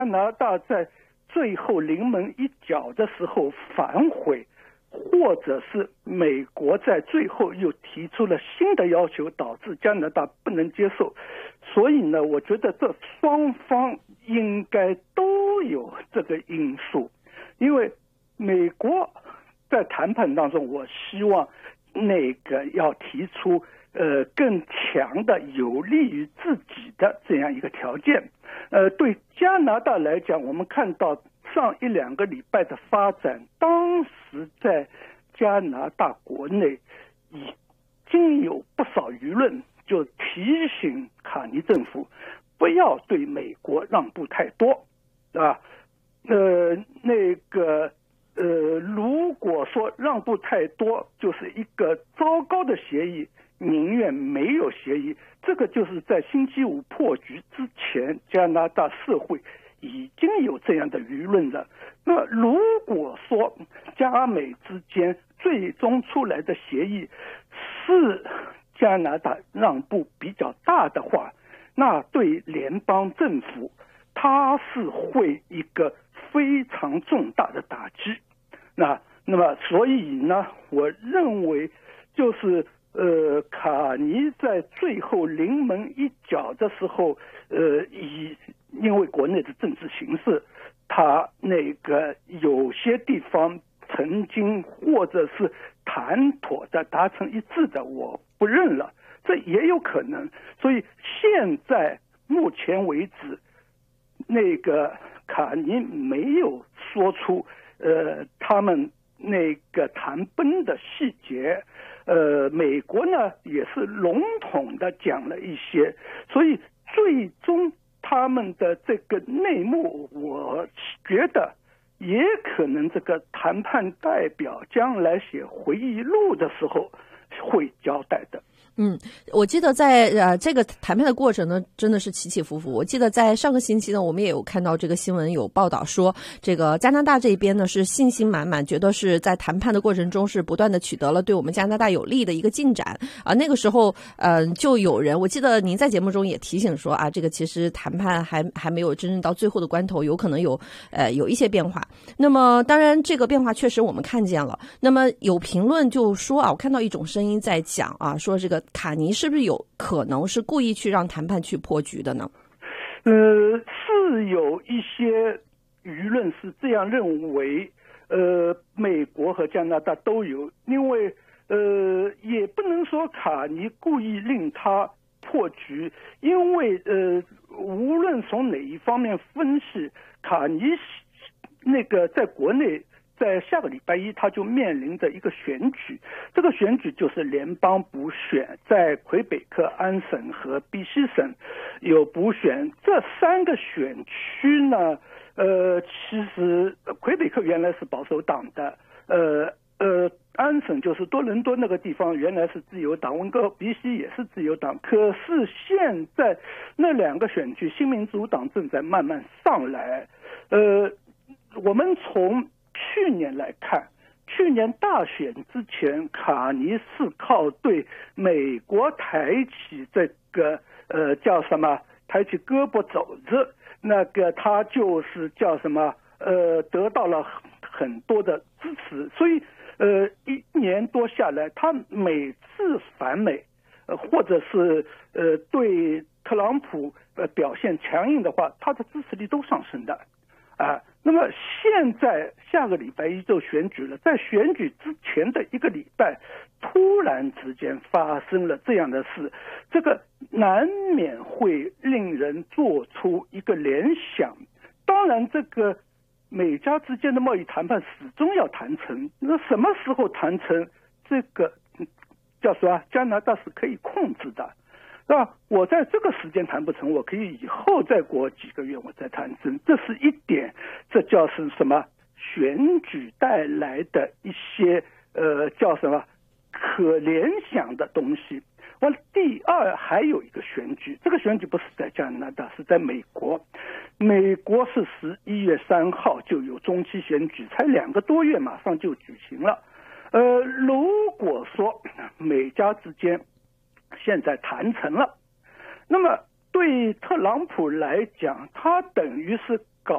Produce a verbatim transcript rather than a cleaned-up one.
拿大在最后临门一脚的时候反悔，或者是美国在最后又提出了新的要求，导致加拿大不能接受。所以呢，我觉得这双方应该都有这个因素。因为美国在谈判当中，我希望那个要提出呃更强的有利于自己的这样一个条件。呃，对加拿大来讲，我们看到上一两个礼拜的发展，当时在加拿大国内已经有不少舆论就提醒卡尼政府不要对美国让步太多，啊，呃，那个呃，如果说让步太多，就是一个糟糕的协议，宁愿没有协议。这个就是在星期五破局之前，加拿大社会已经有这样的舆论了。那如果说加美之间最终出来的协议是加拿大让步比较大的话，那对联邦政府它是会一个非常重大的打击。那那么所以呢，我认为就是呃，卡尼在最后临门一脚的时候，呃，以因为国内的政治形势，他那个有些地方曾经或者是谈妥的、达成一致的，我不认了，这也有可能。所以现在目前为止，那个卡尼没有说出呃他们那个谈崩的细节。呃，美国呢也是笼统的讲了一些，所以最终他们的这个内幕，我觉得也可能这个谈判代表将来写回忆录的时候会交代的。 嗯，我记得在呃这个谈判的过程呢，真的是起起伏伏。我记得在上个星期呢，我们也有看到这个新闻有报道说，这个加拿大这边呢是信心满满，觉得是在谈判的过程中是不断的取得了对我们加拿大有利的一个进展啊。那个时候，嗯、呃，就有人，我记得您在节目中也提醒说啊，这个其实谈判还还没有真正到最后的关头，有可能有呃有一些变化。那么当然，这个变化确实我们看见了。那么有评论就说啊，我看到一种声音在讲啊，说这个卡尼是不是有可能是故意去让谈判去破局的呢？ 呃，是有一些舆论是这样认为，呃，美国和加拿大都有，因为呃，也不能说卡尼故意令他破局，因为呃，无论从哪一方面分析，卡尼那个在国内。在下个礼拜一，他就面临着一个选举，这个选举就是联邦补选，在魁北克、安省和宾夕省有补选。这三个选区呢，呃，其实魁北克原来是保守党的，呃呃，安省就是多伦多那个地方原来是自由党，温哥比西也是自由党，可是现在那两个选区，新民主党正在慢慢上来。呃，我们从去年来看，去年大选之前，卡尼是靠对美国抬起这个呃叫什么，抬起胳膊肘子，那个他就是叫什么呃得到了很多的支持，所以呃一年多下来，他每次反美，呃或者是呃对特朗普呃表现强硬的话，他的支持率都上升的。啊，那么现在下个礼拜一就选举了，在选举之前的一个礼拜，突然之间发生了这样的事，这个难免会令人做出一个联想。当然，这个美加之间的贸易谈判始终要谈成，那什么时候谈成，这个叫什么？加拿大是可以控制的。那我在这个时间谈不成，我可以以后再过几个月我再谈成，这是一点，这叫是什么？选举带来的一些呃叫什么可联想的东西。完了，第二还有一个选举，这个选举不是在加拿大，是在美国。美国是十一月三号就有中期选举，才两个多月马上就举行了。呃，如果说美加之间现在谈成了，那么对特朗普来讲，他等于是